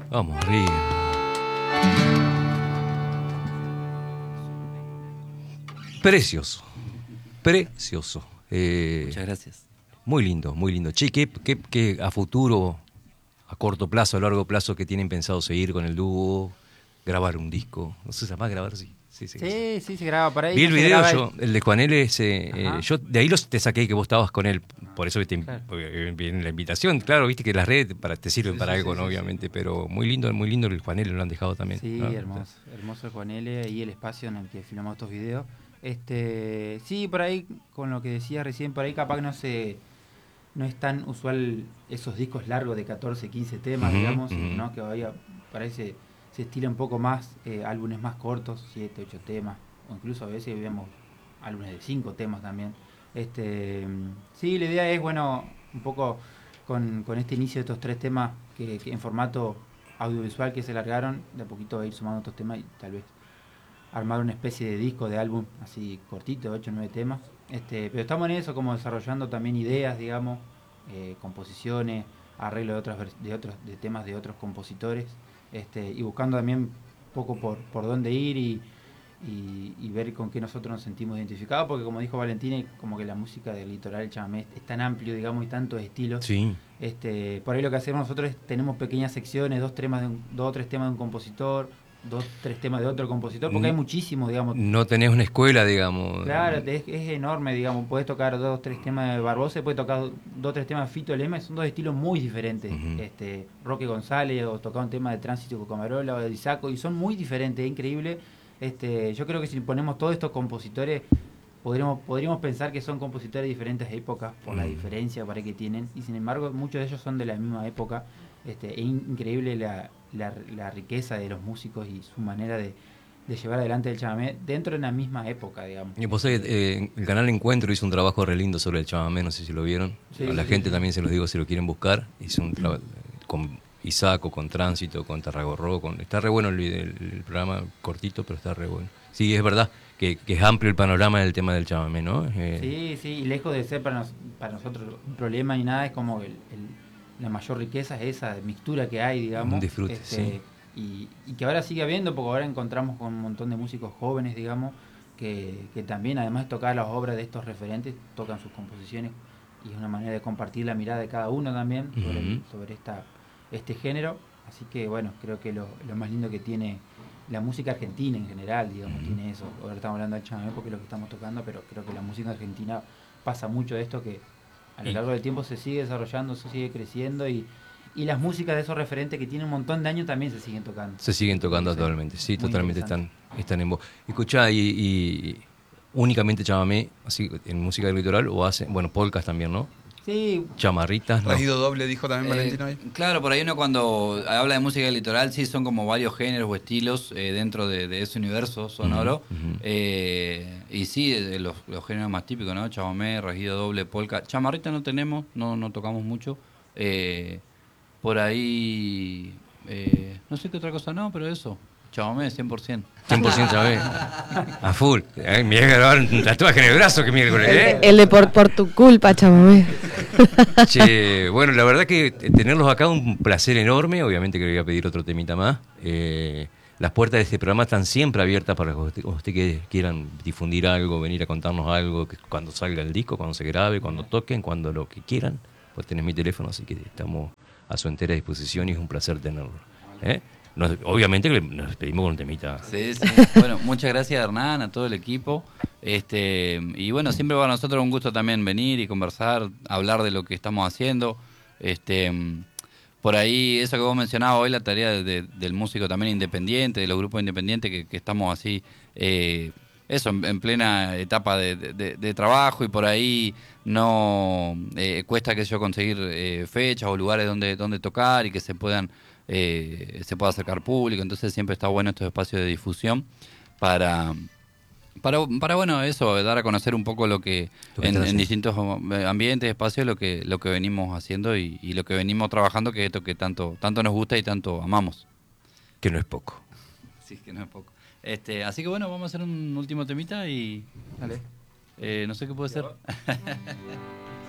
Vamos arriba. Precioso. Precioso. Muchas gracias. Muy lindo, muy lindo. Che, ¿qué a futuro, a corto plazo, a largo plazo, que tienen pensado seguir con el dúo? Grabar un disco. ¿No se llama grabar? Sí. Sí, se graba por ahí. Vi el no se video graba yo, el de Juan L. Yo de ahí te saqué que vos estabas con él. Por eso Claro. viene la invitación. Claro, viste que las redes te sirven para algo, ¿no? Obviamente. Pero muy lindo el Juan L. Lo han dejado también. Sí, ¿no? hermoso. Hermoso el Juan L. y el espacio en el que filmamos estos videos. Sí, por ahí, con lo que decías recién, por ahí capaz no es tan usual esos discos largos de 14, 15 temas, digamos, ¿no? Que vaya, parece se estila un poco más, álbumes más cortos, 7, 8 temas, o incluso a veces vemos álbumes de 5 temas también. Sí, la idea es, bueno, un poco con este inicio de estos 3 temas que en formato audiovisual que se largaron, de a poquito ir sumando otros temas y tal vez armar una especie de disco, de álbum así cortito, 8 o 9 temas. Pero estamos en eso, como desarrollando también ideas, digamos, composiciones, arreglo de temas de otros compositores, y buscando también un poco por dónde ir y ver con qué nosotros nos sentimos identificados, porque como dijo Valentina, como que la música del litoral, el chamamé, es tan amplio, digamos, y tantos estilos. Sí. Por ahí lo que hacemos nosotros es tenemos pequeñas secciones, 2 o 3 temas de un compositor, 2, 3 temas de otro compositor, porque hay muchísimos, digamos. No tenés una escuela, digamos. Claro, es enorme, digamos. Podés tocar 2 o 3 temas de Barbosa, puedes tocar 2 o 3 temas de Fito Lema, son 2 estilos muy diferentes. Roque González, o tocar un tema de Tránsito con Camarola, o de Disaco, y son muy diferentes, es increíble. Yo creo que si ponemos todos estos compositores, podríamos pensar que son compositores de diferentes épocas, por la diferencia para que tienen, y sin embargo muchos de ellos son de la misma época. Es increíble la riqueza de los músicos y su manera de llevar adelante el chamamé dentro de una misma época, digamos. Y vos sabés, el canal Encuentro hizo un trabajo re lindo sobre el chamamé, no sé si lo vieron. Sí, a la gente también se los digo si lo quieren buscar. Hizo un trabajo con Isaco, con Tránsito, con Tarragorro, está re bueno el programa, cortito, pero está re bueno. Sí, es verdad que es amplio el panorama del tema del chamamé, ¿no? Sí, y lejos de ser para nosotros un problema ni nada, es como la mayor riqueza es esa mixtura que hay, digamos. Un disfrute, sí. Y que ahora sigue habiendo, porque ahora encontramos con un montón de músicos jóvenes, digamos, que también, además de tocar las obras de estos referentes, tocan sus composiciones, y es una manera de compartir la mirada de cada uno también sobre este género. Así que, bueno, creo que lo más lindo que tiene la música argentina en general, digamos, tiene eso. Ahora estamos hablando del chamamé porque es lo que estamos tocando, pero creo que la música argentina pasa mucho de esto, que a lo largo del tiempo se sigue desarrollando, se sigue creciendo, y las músicas de esos referentes que tienen un montón de años también se siguen tocando. Se siguen tocando actualmente, sí, muy totalmente están en voz. Escuchá, y únicamente chamamé, así en música del litoral, o hacen, bueno, polcas también, ¿no? Sí. Chamarritas, ¿no? Regido doble, dijo también Valentino ahí. Claro, por ahí uno cuando habla de música del litoral, sí son como varios géneros o estilos dentro de ese universo sonoro. Y sí, los géneros más típicos, ¿no? Chamamé, regido doble, polka. Chamarrita no tenemos, no tocamos mucho. Por ahí, no sé qué otra cosa, no, pero eso. Chamamé, 100%. 100% chamamé. A full. Me voy a grabar un tatuaje en el brazo que miércoles, El de por tu culpa, chamamé. Che, bueno, la verdad que tenerlos acá es un placer enorme. Obviamente que le voy a pedir otro temita más. Las puertas de este programa están siempre abiertas para que ustedes quieran difundir algo, venir a contarnos algo, que cuando salga el disco, cuando se grabe, cuando toquen, cuando lo que quieran. Pues tenés mi teléfono, así que estamos a su entera disposición y es un placer tenerlo. Obviamente que nos despedimos con un temita. Sí. Bueno, muchas gracias, Hernán, a todo el equipo. Y bueno, siempre para nosotros un gusto también venir y conversar, hablar de lo que estamos haciendo. Por ahí, eso que vos mencionabas hoy, la tarea del músico también independiente, de los grupos independientes que estamos así, eso, en plena etapa de trabajo, y por ahí no cuesta, que yo, conseguir fechas o lugares donde tocar y que se pueda acercar público. Entonces siempre está bueno estos espacios de difusión para bueno, eso, dar a conocer un poco lo que en distintos ambientes, espacios, lo que venimos haciendo y lo que venimos trabajando, que es esto que tanto nos gusta y tanto amamos. Que no es poco. Sí, que no es poco. Así que bueno, vamos a hacer un último temita y... Dale. No sé qué puede ser.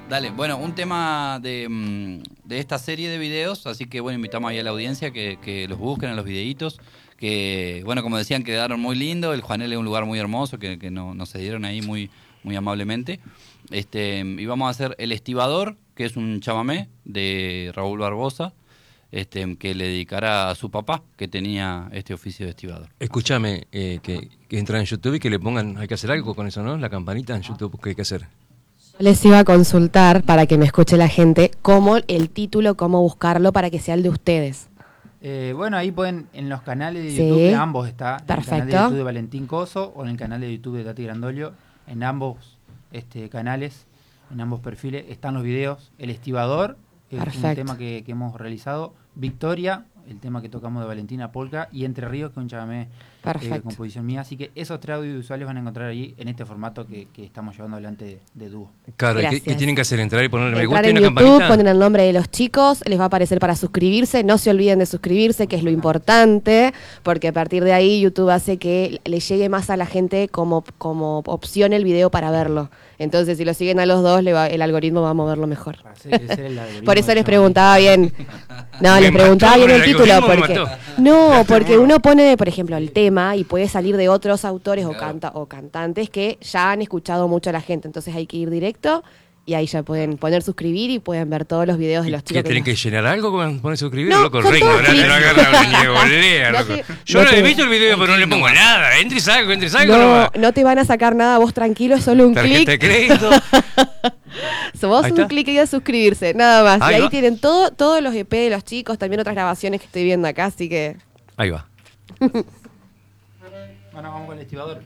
Dale, bueno, un tema de esta serie de videos, así que bueno, invitamos ahí a la audiencia que los busquen en los videitos, que bueno, como decían, quedaron muy lindos, el Juanel es un lugar muy hermoso, que nos cedieron ahí muy, muy amablemente. Y vamos a hacer El Estibador, que es un chamamé de Raúl Barbosa, que le dedicará a su papá, que tenía este oficio de estibador. Escúchame, que entran en YouTube y que le pongan, hay que hacer algo con eso, ¿no? La campanita en YouTube, ¿qué hay que hacer? Les iba a consultar para que me escuche la gente cómo el título, cómo buscarlo para que sea el de ustedes. Bueno, ahí pueden, en los canales de Sí. YouTube de ambos está. En el canal de Perfecto. YouTube de Valentín Coso o en el canal de YouTube de Tati Grandolio. En ambos canales, en ambos perfiles, están los videos. El Estibador, es un Perfecto. tema que hemos realizado. Victoria, el tema que tocamos de Valentina Polka. Y Entre Ríos, que es un chamamé de Perfecto. composición mía. Así que esos 3 audiovisuales van a encontrar ahí en este formato que estamos llevando adelante de dúo. Claro, ¿qué Gracias. tienen que hacer? ¿Entrar y ponerle me Entrar gusta y en una YouTube, campanita? ponen el nombre de los chicos, les va a aparecer para suscribirse, no se olviden de suscribirse, que es lo importante, porque a partir de ahí YouTube hace que le llegue más a la gente como opción el video para verlo. Entonces, si lo siguen a los dos, el algoritmo va a moverlo mejor. Para hacer crecer el algoritmo Por eso del les chamamé. preguntaba bien. No, Me les preguntaba mató bien con el el título. algoritmo, me Porque, mató. no, porque uno pone, por ejemplo, el tema y puede salir de otros autores o cantantes que ya han escuchado mucho a la gente. Entonces hay que ir directo y ahí ya pueden poner suscribir y pueden ver todos los videos de los ¿Qué chicos. tienen que llenar algo con poner suscribir? No, loco, son re todos ignorante, clics. no agarra ni de volea, No loco. te- Yo no no he te- visto el video, pero no le pongo nada. Entra y salgo No, nomás. no te van a sacar nada, vos tranquilo, es solo un Tarjeta de clic. crédito. Vos Ahí un está. clic y a suscribirse, nada más. Ahí y ahí va. tienen todos los EP de los chicos, también otras grabaciones que estoy viendo acá, así que... Ahí va. Bueno, vamos con El Estibador.